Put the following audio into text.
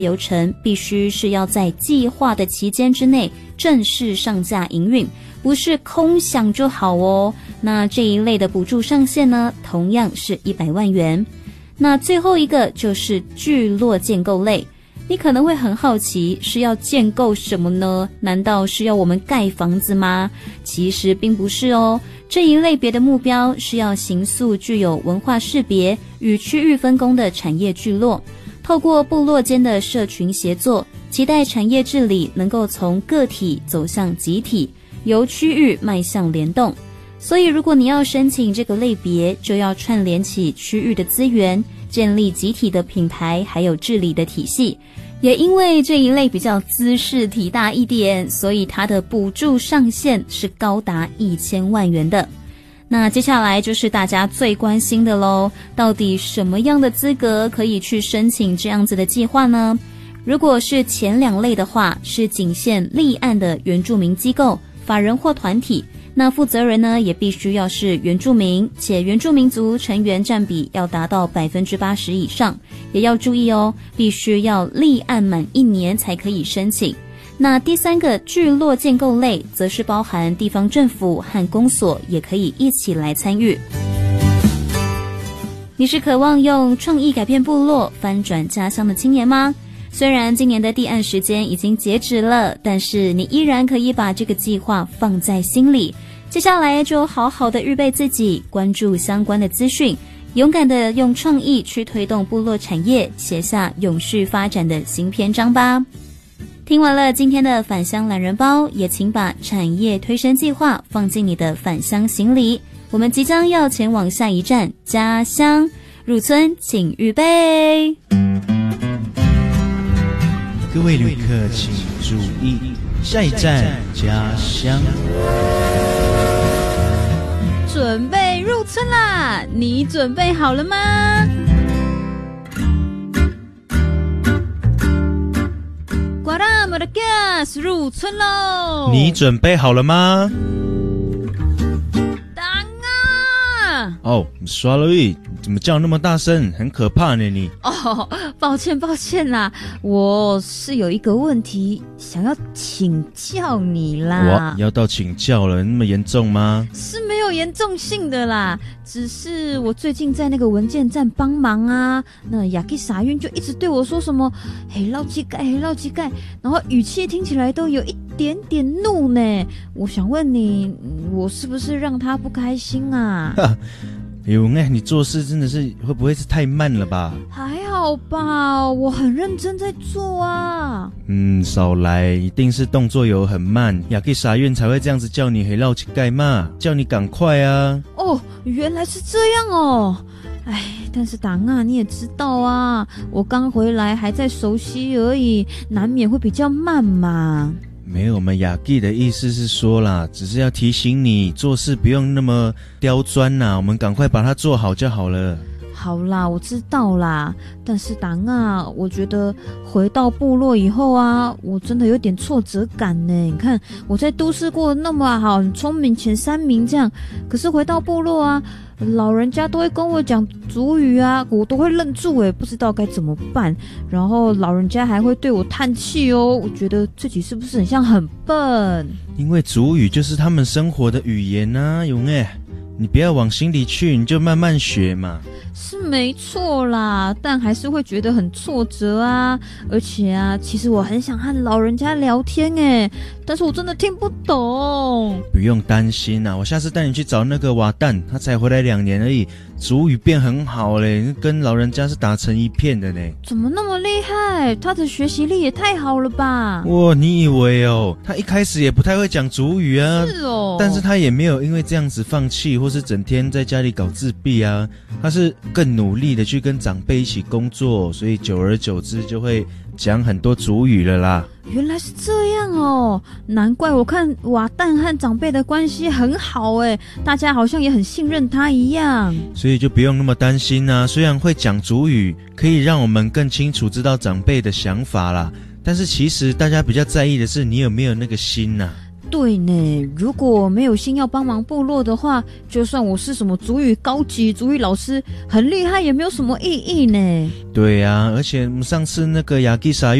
流程必须是要在计划的期间之内正式上架营运，不是空想就好哦。那这一类的补助上限呢，同样是100万元。那最后一个就是聚落建构类，你可能会很好奇，是要建构什么呢？难道是要我们盖房子吗？其实并不是哦。这一类别的目标是要形塑具有文化识别与区域分工的产业聚落，透过部落间的社群协作，期待产业治理能够从个体走向集体，由区域迈向联动。所以如果你要申请这个类别，就要串联起区域的资源，建立集体的品牌还有治理的体系。也因为这一类比较兹事体大一点，所以它的补助上限是高达1000万元的。那接下来就是大家最关心的咯，到底什么样的资格可以去申请这样子的计划呢？如果是前2类的话，是仅限立案的原住民机构、法人或团体，那负责人呢也必须要是原住民，且原住民族成员占比要达到80%以上。也要注意哦，必须要立案满1年才可以申请。那第3个聚落建构类，则是包含地方政府和公所也可以一起来参与。你是渴望用创意改变部落、翻转家乡的青年吗？虽然今年的递案时间已经截止了，但是你依然可以把这个计划放在心里。接下来就好好的预备自己，关注相关的资讯，勇敢的用创意去推动部落产业，写下永续发展的新篇章吧。听完了今天的返乡懒人包，也请把产业推升计划放进你的返乡行李。我们即将要前往下一站家乡，入村请预备。 各位旅客请注意，下一站家乡。 准备入村啦，你准备好了吗？呱啦么的 gas 入村喽！ 你准备好了吗？ 当啊！ 哦，刷了一，怎么叫那么大声？很可怕呢你。 哦，抱歉啦，我是有一个问题想要请教你啦。 哇，要到请教了，那么严重吗？ 是没有严重性的啦，只是我最近在那个文件站帮忙啊，那雅基傻运就一直对我说什么黑捞乞丐，然后语气听起来都有一点点怒呢。我想问你，我是不是让他不开心啊？ 有哎，你做事真的是会不会是太慢了吧？ 还好吧，我很认真在做啊。 少来，一定是动作有很慢，雅基傻院才会这样子叫你黑捞乞丐嘛，叫你赶快啊。 哦，原来是这样哦。哎，但是档啊，你也知道啊，我刚回来还在熟悉而已，难免会比较慢嘛。 没有，我们雅基的意思是说啦，只是要提醒你做事不用那么刁钻啦，我们赶快把它做好就好了。 好啦，我知道啦，但是档啊，我觉得回到部落以后啊，我真的有点挫折感呢。你看我在都市过得那么好，很聪明，前3名这样，可是回到部落啊，老人家都会跟我讲族语啊，我都会愣住诶，不知道该怎么办。然后老人家还会对我叹气哦，我觉得自己是不是很像很笨？ 因为族语就是他们生活的语言啊，勇哎，你不要往心里去，你就慢慢学嘛。 是没错啦，但还是会觉得很挫折啊。而且啊，其实我很想和老人家聊天诶，但是我真的听不懂。 不用担心啊，我下次带你去找那个瓦旦，他才回来2年而已，族语变很好嘞，跟老人家是打成一片的呢。 怎么那么厉害？他的学习力也太好了吧？ 哇，你以为哦？他一开始也不太会讲族语啊。 是哦。 但是他也没有因为这样子放弃，或是整天在家里搞自闭啊。他是更努力的去跟长辈一起工作，所以久而久之就会讲很多族语了啦。 原来是这样哦，难怪我看瓦旦和长辈的关系很好诶，大家好像也很信任他一样。 所以就不用那么担心啊，虽然会讲族语可以让我们更清楚知道长辈的想法啦，但是其实大家比较在意的是你有没有那个心啊。 对呢，如果没有心要帮忙部落的话，就算我是什么族语高级族语老师，很厉害也没有什么意义呢。 对啊，而且我们上次那个雅基莎